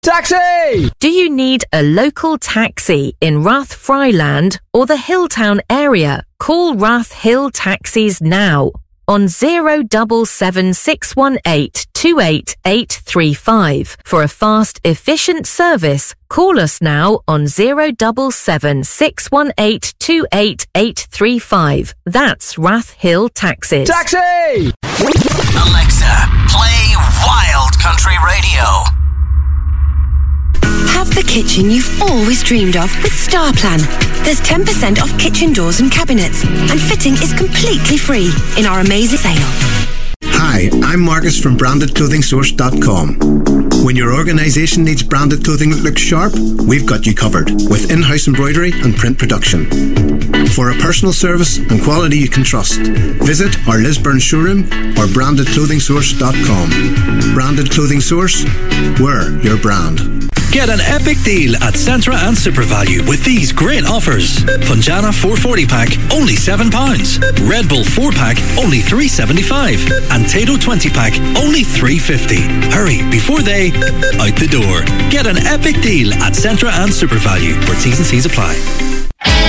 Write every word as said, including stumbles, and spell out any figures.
Taxi! Do you need a local taxi in Rathfryland or the Hilltown area? Call Rath Hill Taxis now on zero seven seven six one eight two eight eight three five. For a fast, efficient service, call us now on zero seven seven six one eight two eight eight three five. That's Rath Hill Taxis. Taxi! Alexa, play Wild Country Radio. Have the kitchen you've always dreamed of with StarPlan. There's ten percent off kitchen doors and cabinets, and fitting is completely free in our amazing sale. Hi, I'm Marcus from branded clothing source dot com. When your organisation needs branded clothing that looks sharp, we've got you covered with in-house embroidery and print production. For a personal service and quality you can trust, visit our Lisburn showroom or branded clothing source dot com. Branded Clothing Source, we're your brand. Get an epic deal at Centra and SuperValue with these great offers. Funjana four forty pack, only seven pounds. Red Bull four pack, only three seventy-five. And Tato twenty pack, only three fifty. Hurry before they out the door. Get an epic deal at Centra and SuperValue, where T's and C's apply.